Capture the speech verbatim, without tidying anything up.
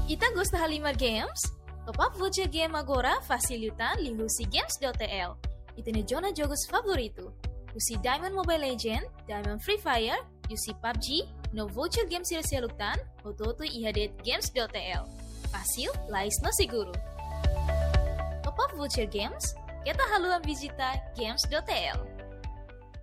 Ita gosta Halimar Games? Top up voucher game agora facilitan li husi games.tl. Ita ne jona jogos favorito. Usi Diamond Mobile Legend, Diamond Free Fire, usi P U B G, no voucher game sila-silutan, o toto ihadet games.tl. Fácil, lais no seguro. Top up voucher games, kita haluan visita games.tl.